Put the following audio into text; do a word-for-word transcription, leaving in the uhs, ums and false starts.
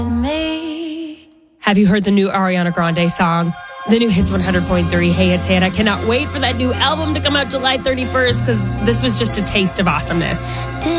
Have you heard the new Ariana Grande song? The new Hits one hundred point three, Hey, It's Hit. I cannot wait for that new album to come out July thirty-first because this was just a taste of awesomeness.